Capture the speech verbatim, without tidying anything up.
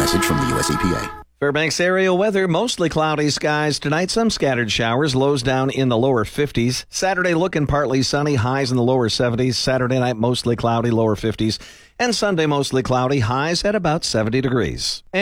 message from the U S E P A. Fairbanks area weather, mostly cloudy skies tonight, some scattered showers, lows down in the lower fifties. Saturday looking partly sunny, highs in the lower seventies. Saturday night mostly cloudy, lower fifties. And Sunday mostly cloudy, highs at about seventy degrees.